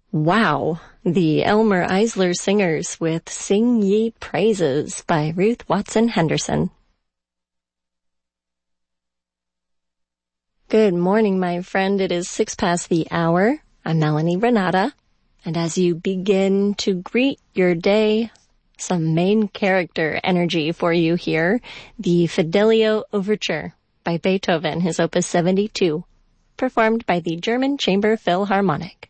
Wow, the Elmer Eisler Singers with Sing Ye Praises by Ruth Watson Henderson. Good morning, my friend. It is 6 past the hour. I'm Melanie Renata. And as you begin to greet your day, some main character energy for you here. The Fidelio Overture by Beethoven, his Opus 72, performed by the German Chamber Philharmonic.